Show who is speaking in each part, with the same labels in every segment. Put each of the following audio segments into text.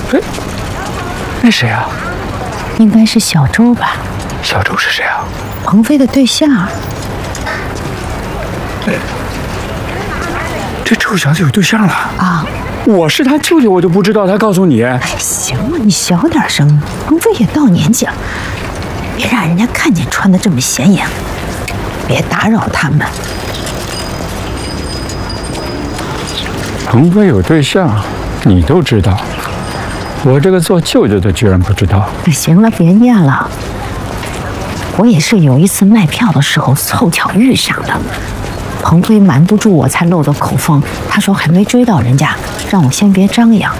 Speaker 1: 哎，那谁啊？
Speaker 2: 应该是小周吧？
Speaker 1: 小周是谁啊？
Speaker 2: 鹏飞的对象。
Speaker 1: 这臭小子有对象了
Speaker 2: 啊！
Speaker 1: 我是他舅舅，我就不知道，他告诉你。
Speaker 2: 行了，你小点声。鹏飞也到年纪了，别让人家看见穿得这么显眼，别打扰他们。
Speaker 1: 鹏飞有对象，你都知道，我这个做舅舅的居然不知道。
Speaker 2: 行了，别念了。我也是有一次卖票的时候凑巧遇上的。鹏飞瞒不住我才漏的口风，他说还没追到人家，让我先别张扬。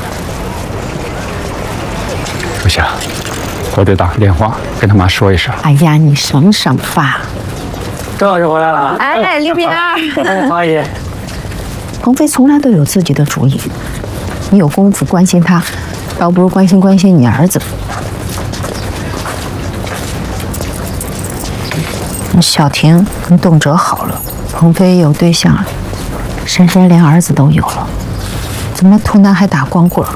Speaker 1: 不行，我得打个电话跟他妈说一声。
Speaker 2: 哎呀，你省省吧。
Speaker 1: 郑老师回来了。
Speaker 2: 哎，刘平儿，
Speaker 1: 阿姨。
Speaker 2: 鹏飞从来都有自己的主意，你有功夫关心他，倒不如关心关心你儿子。小婷跟动辄好了，鹏飞有对象了，珊珊连儿子都有了，怎么图南还打光棍？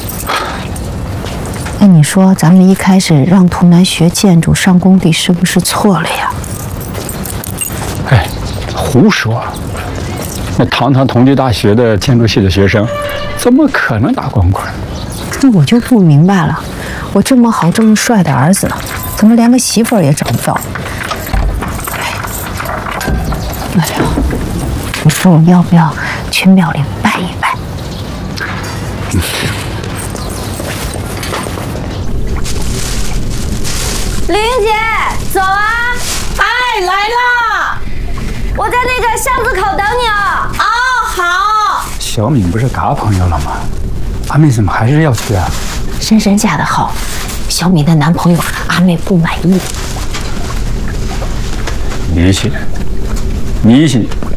Speaker 2: 那你说咱们一开始让图南学建筑上工地是不是错了呀？
Speaker 1: 哎，胡说！那堂堂同济大学的建筑系的学生，怎么可能打光棍？
Speaker 2: 那我就不明白了，我这么好这么帅的儿子，怎么连个媳妇儿也找不到？哎呀，你说我要不要去庙里拜一拜？
Speaker 3: 林姐，走啊！
Speaker 4: 哎，来啦！
Speaker 3: 我在那个巷子口等你哦。
Speaker 4: 哦，好。
Speaker 1: 小敏不是嘎朋友了吗？阿妹怎么还是要去啊？
Speaker 2: 珊珊嫁得好，小敏的男朋友阿妹不满意。
Speaker 1: 迷信，迷信。